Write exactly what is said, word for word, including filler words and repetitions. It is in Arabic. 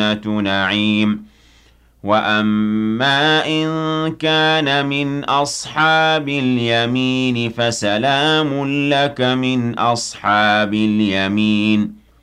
جنات نعيم. وأما إن كان من أصحاب اليمين فسلام لك من أصحاب اليمين